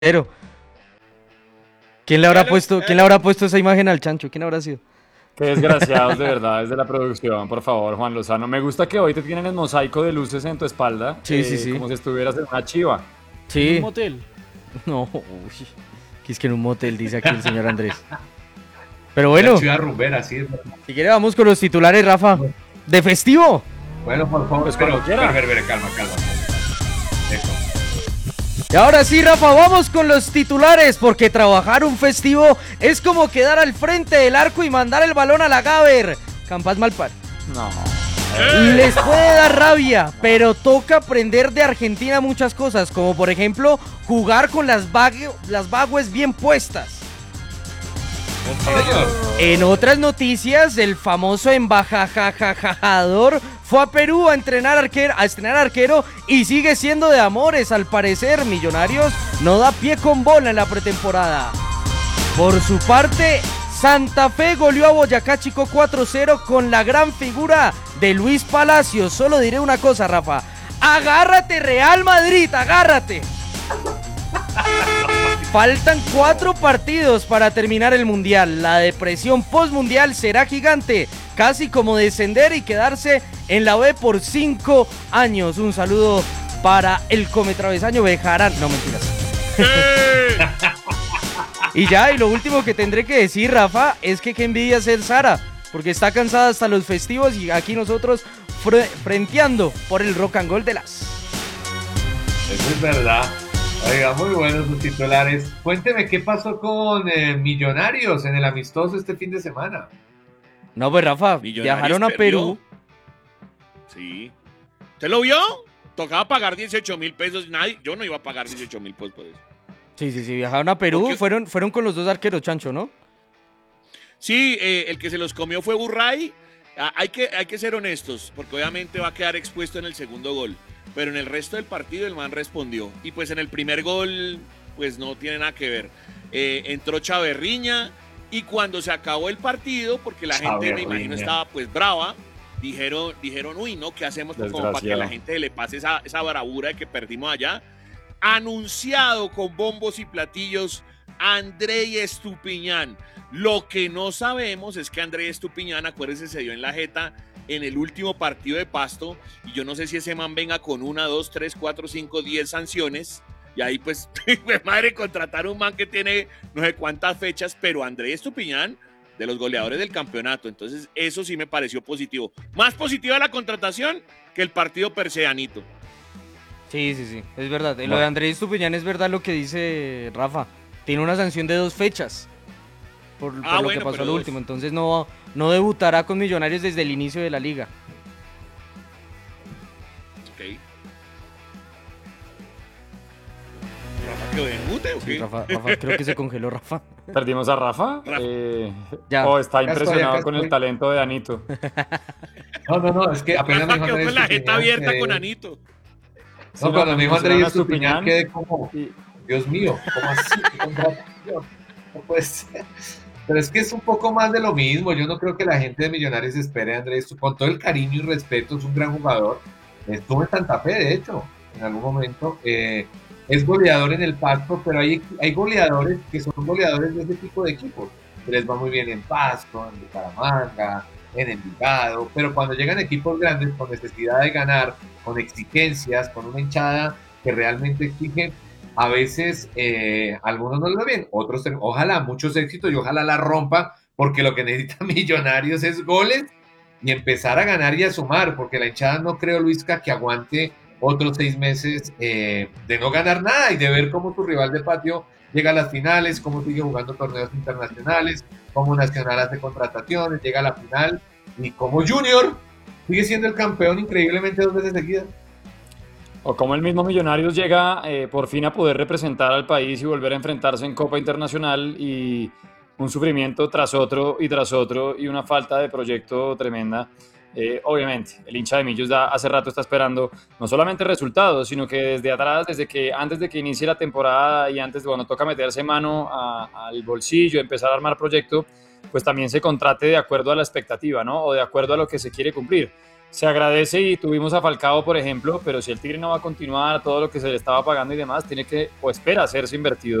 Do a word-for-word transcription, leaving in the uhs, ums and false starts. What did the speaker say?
Pero, ¿quién le habrá puesto, quién le habrá puesto esa imagen al chancho? ¿Quién habrá sido? Qué desgraciados de verdad desde la producción, por favor, Juan Lozano. Me gusta que hoy te tienen el mosaico de luces en tu espalda, Sí, sí, eh, sí. como si estuvieras en una chiva. En un Sí. motel. No, uy, que es que en un motel, dice aquí el señor Andrés. Pero Una bueno, ciudad rumbera, sí. si quiere vamos con los titulares, Rafa. De festivo. Bueno, por favor, Pues pero, cuando quiera. pero, pero, pero, calma, calma. Eso. Y ahora sí, Rafa, vamos con los titulares, porque trabajar un festivo es como quedar al frente del arco y mandar el balón a la Gaber. Campas Malpar. No. Les puede dar rabia, pero toca aprender de Argentina muchas cosas, como por ejemplo, jugar con las, bague- las bagües bien puestas. Sí, señor. En otras noticias, el famoso embajador fue a Perú a entrenar arquero, a estrenar arquero y sigue siendo de amores. Al parecer, Millonarios no da pie con bola en la pretemporada. Por su parte, Santa Fe goleó a Boyacá Chico cuatro cero con la gran figura de Luis Palacios. Solo diré una cosa, Rafa. Agárrate, Real Madrid, agárrate. Faltan cuatro partidos para terminar el Mundial. La depresión postmundial será gigante, casi como descender y quedarse en la B por cinco años. Un saludo para el cometravesaño Bejarán. No, mentiras. Y ya, y lo último que tendré que decir, Rafa, es que qué envidia ser Sara, porque está cansada hasta los festivos y aquí nosotros fre- frenteando por el rock and roll de las... Eso es verdad. Oiga, muy buenos sus titulares. Cuénteme qué pasó con eh, Millonarios en el amistoso este fin de semana. No, pues Rafa, Millonarios viajaron a perdió. Perú. Sí. ¿Usted lo vio? Tocaba pagar dieciocho mil pesos. Nadie, yo no iba a pagar dieciocho mil pesos por eso. Sí, sí, sí, viajaron a Perú, ¿Por qué? fueron, fueron con los dos arqueros, Chancho, ¿no? Sí, eh, el que se los comió fue Burray. Ah, hay, que, hay que ser honestos, porque obviamente va a quedar expuesto en el segundo gol. Pero en el resto del partido el man respondió. Y pues en el primer gol, pues no tiene nada que ver. Eh, entró Chaverriña y cuando se acabó el partido, porque la gente, me Chaverriña. imagino, estaba pues brava, dijeron, dijeron uy, ¿no? ¿Qué hacemos pues, como para que a la Desgraciado. gente le pase esa, esa bravura de que perdimos allá? Anunciado con bombos y platillos, André Estupiñán. Lo que no sabemos es que André Estupiñán, acuérdense, se dio en la jeta en el último partido de Pasto, y yo no sé si ese man venga con una, dos, tres, cuatro, cinco, diez sanciones, y ahí pues, madre, contratar un man que tiene no sé cuántas fechas, pero André Estupiñán, de los goleadores del campeonato, entonces eso sí me pareció positivo. Más positiva la contratación que el partido per se, Anito. Sí, sí, sí, es verdad. Lo Bueno. de Andrés Estupiñán es verdad lo que dice Rafa. Tiene una sanción de dos fechas por, por Ah, lo bueno, que pasó pero al dos. último. Entonces no, no debutará con Millonarios desde el inicio de la liga. Ok. ¿Rafa quedó en mute o Sí, qué? Rafa, Rafa, creo que se congeló Rafa. ¿Perdimos a Rafa? Rafa. Eh, Ya. o está Acá estoy, impresionado acá con estoy. el talento de Anito. No, no, no, es que apenas me Rafa dijo quedó Andrés con la jeta Estupiñán, abierta quedé- con Anito. Sí, No, cuando me dijo Andrés mencionaron a Estupiñán quedé como, y- Dios mío, ¿cómo así? ¿Qué contratación? No puede ser. Pero es que es un poco más de lo mismo. Yo no creo que la gente de Millonarios espere a Andrés. Con todo el cariño y respeto, es un gran jugador. Estuvo en Santa Fe, de hecho, en algún momento. Eh, es goleador en el Pasto, pero hay, hay goleadores que son goleadores de ese tipo de equipos. Que les va muy bien en Pasto, en Bucaramanga, en Envigado. Pero cuando llegan equipos grandes con necesidad de ganar, con exigencias, con una hinchada que realmente exige, a veces eh, algunos no les va bien, otros, ojalá, muchos éxitos y ojalá la rompa, porque lo que necesita Millonarios es goles y empezar a ganar y a sumar, porque la hinchada no creo, Luisca, que aguante otros seis meses eh, de no ganar nada y de ver cómo tu rival de patio llega a las finales, cómo sigue jugando torneos internacionales, cómo Nacional hace contrataciones, llega a la final y cómo Junior sigue siendo el campeón increíblemente dos veces seguidas. O como el mismo Millonarios llega eh, por fin a poder representar al país y volver a enfrentarse en Copa Internacional, y un sufrimiento tras otro y tras otro y una falta de proyecto tremenda. Eh, obviamente, el hincha de Millos da, hace rato está esperando no solamente resultados, sino que desde atrás, desde que antes de que inicie la temporada y antes de cuando toca meterse mano a- al bolsillo, empezar a armar proyecto, pues también se contrate de acuerdo a la expectativa, ¿no? O de acuerdo a lo que se quiere cumplir. se agradece y tuvimos a Falcao, por ejemplo, pero si el Tigre no va a continuar todo lo que se le estaba pagando y demás, tiene que o espera hacerse invertido